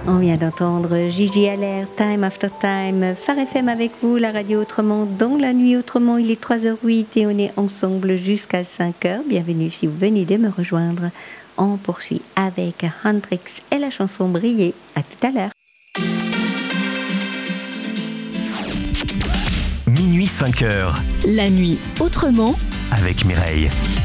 On vient d'entendre Gigi Allaire, Time After Time, Phare FM avec vous, la radio autrement, dans la nuit autrement, il est 3h08 et on est ensemble jusqu'à 5h. Bienvenue si vous venez de me rejoindre. On poursuit avec Hendrix et la chanson Briller. À tout à l'heure. Minuit 5h. La nuit autrement Avec Mireille.